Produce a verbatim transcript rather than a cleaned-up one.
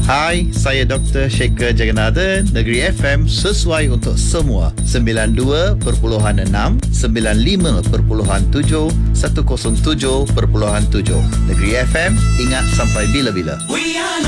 Hai, saya Doktor Shekhar Jagannathan. Negeri F M sesuai untuk semua. sembilan puluh dua perpuluhan enam, sembilan puluh lima perpuluhan tujuh, seratus tujuh perpuluhan tujuh. Negeri F M, ingat sampai bila-bila.